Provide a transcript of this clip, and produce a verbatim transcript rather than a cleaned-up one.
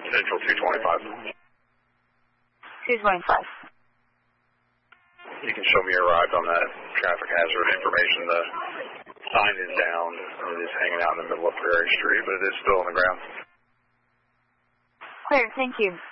Central two twenty-five. two twenty-five. You can show me your ride on that traffic hazard information. The sign is down. It is hanging out in the middle of Prairie Street, but it is still on the ground. Clear, thank you.